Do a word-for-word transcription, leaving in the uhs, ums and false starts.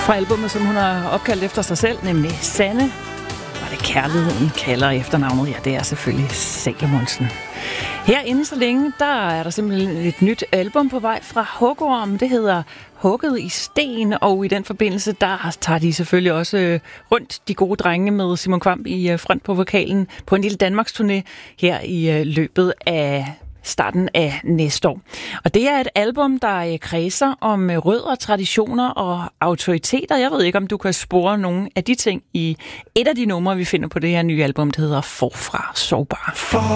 Fra albumet, som hun har opkaldt efter sig selv, nemlig Sanne. Var det kærligheden kalder efternavnet? Ja, det er selvfølgelig Salomonsen. Herinde så længe, der er der simpelthen et nyt album på vej fra Hugorm. Det hedder Hugget i sten, og i den forbindelse, der tager de selvfølgelig også rundt de gode drenge med Simon Kvamp i front på vokalen på en lille Danmarks turné her i løbet af starten af næste år. Og det er et album, der kredser om rødder, traditioner og autoriteter. Jeg ved ikke, om du kan spore nogle af de ting i et af de numre, vi finder på det her nye album, der hedder Forfra Sårbar.